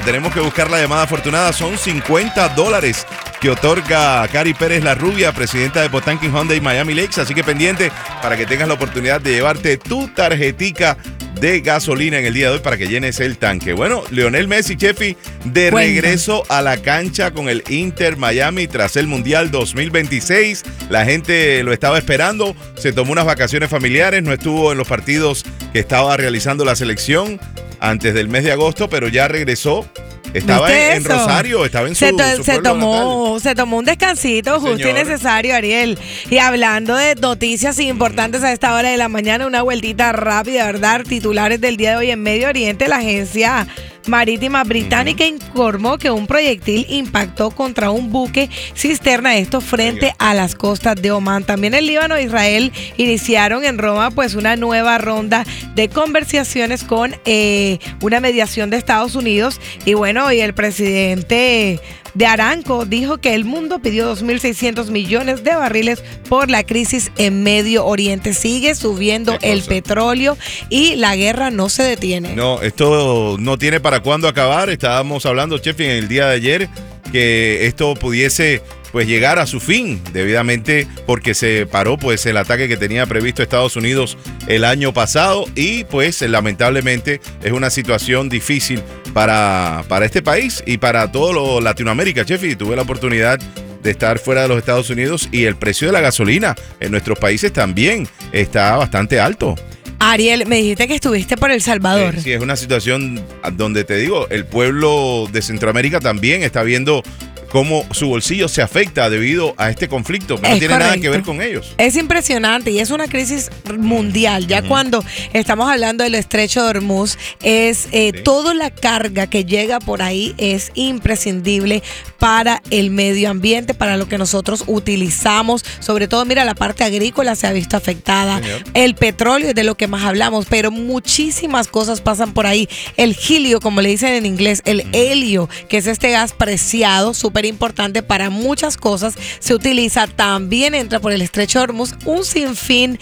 tenemos que buscar la llamada afortunada. Son $50 que otorga Cari Pérez la Rubia, presidenta de Potanquin Hyundai Miami Lakes. Así que pendiente para que tengas la oportunidad de llevarte tu tarjetica de gasolina en el día de hoy para que llenes el tanque. Bueno, Lionel Messi, Chefi, de regreso a la cancha con el Inter Miami tras el Mundial 2026. La gente lo estaba esperando, se tomó unas vacaciones familiares, no estuvo en los partidos que estaba realizando la selección antes del mes de agosto, pero ya regresó. Estaba en Rosario, estaba en su pueblo se tomó un descansito justo y necesario, Ariel. Y hablando de noticias importantes a esta hora de la mañana, una vueltita rápida, ¿verdad? Titulares del día de hoy en Medio Oriente, la agencia marítima británica informó que un proyectil impactó contra un buque cisterna, esto frente a las costas de Omán. También el Líbano e Israel iniciaron en Roma pues una nueva ronda de conversaciones con una mediación de Estados Unidos. Y bueno, y el presidente de Aramco dijo que el mundo pidió 2.600 millones de barriles por la crisis en Medio Oriente. Sigue subiendo el petróleo y la guerra no se detiene. No, esto no tiene para cuándo acabar. Estábamos hablando, Chef, en el día de ayer que esto pudiese pues llegar a su fin debidamente porque se paró pues el ataque que tenía previsto Estados Unidos el año pasado y pues lamentablemente es una situación difícil para este país y para todo Latinoamérica, Chef, y tuve la oportunidad de estar fuera de los Estados Unidos y el precio de la gasolina en nuestros países también está bastante alto. Ariel, me dijiste que estuviste por El Salvador. Sí, es una situación donde te digo, el pueblo de Centroamérica también está viendo cómo su bolsillo se afecta debido a este conflicto, pero no tiene nada que ver con ellos. Es impresionante y es una crisis mundial. Ya cuando estamos hablando del estrecho de Hormuz, toda la carga que llega por ahí es imprescindible para el medio ambiente, para lo que nosotros utilizamos. Sobre todo, mira, la parte agrícola se ha visto afectada. Señor. El petróleo es de lo que más hablamos, pero muchísimas cosas pasan por ahí. El helio, como le dicen en inglés, el helio, que es este gas preciado, súper importante para muchas cosas, se utiliza, también entra por el estrecho de Hormuz, un sinfín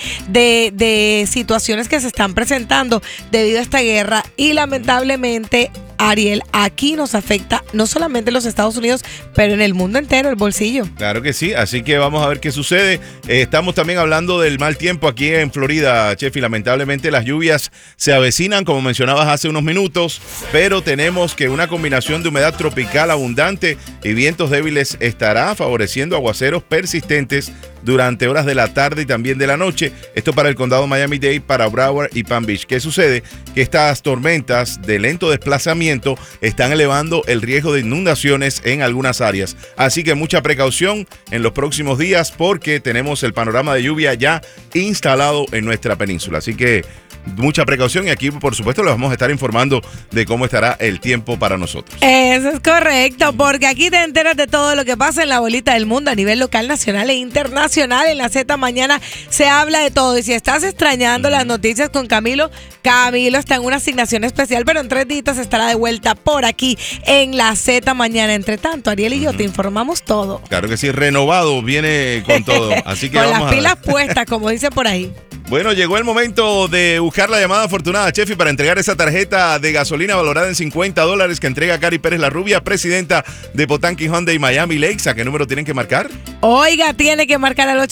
de situaciones que se están presentando debido a esta guerra y lamentablemente, Ariel, aquí nos afecta no solamente en los Estados Unidos, pero en el mundo entero, el bolsillo. Claro que sí, así que vamos a ver qué sucede. Estamos también hablando del mal tiempo aquí en Florida, Chef, y lamentablemente las lluvias se avecinan, como mencionabas hace unos minutos, pero tenemos que una combinación de humedad tropical abundante y vientos débiles estará favoreciendo aguaceros persistentes durante horas de la tarde y también de la noche. Esto para el condado Miami-Dade, para Broward y Palm Beach. ¿Qué sucede? Que estas tormentas de lento desplazamiento están elevando el riesgo de inundaciones en algunas áreas. Así que mucha precaución en los próximos días porque tenemos el panorama de lluvia ya instalado en nuestra península. Así que mucha precaución y aquí, por supuesto, les vamos a estar informando de cómo estará el tiempo para nosotros. Eso es correcto, porque aquí te enteras de todo lo que pasa en la bolita del mundo a nivel local, nacional e internacional. En la Z Mañana se habla de todo. Y si estás extrañando las noticias con Camilo está en una asignación especial, pero en 3 días estará de vuelta por aquí en la Z Mañana. Entre tanto, Ariel y yo te informamos todo. Claro que sí, renovado, viene con todo. Así que con vamos las pilas puestas, como dice por ahí. Bueno, llegó el momento de buscar la llamada afortunada, Chefi, para entregar esa tarjeta de gasolina valorada en $50 que entrega Cari Pérez la Rubia, presidenta de Potanquin Hyundai Miami Lakes. ¿A qué número tienen que marcar? Oiga, tiene que marcar al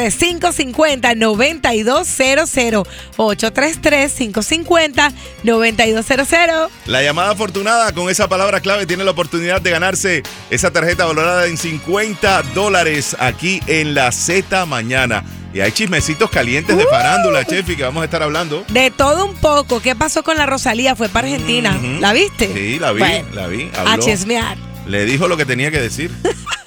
833-550-9200. 833-550-9200. La llamada afortunada con esa palabra clave tiene la oportunidad de ganarse esa tarjeta valorada en $50 aquí en la Z Mañana. Y hay chismecitos calientes de farándula, Chefi, que vamos a estar hablando. De todo un poco. ¿Qué pasó con la Rosalía? Fue para Argentina. ¿La viste? Sí, la vi. Bueno, Habló, a chismear. Le dijo lo que tenía que decir.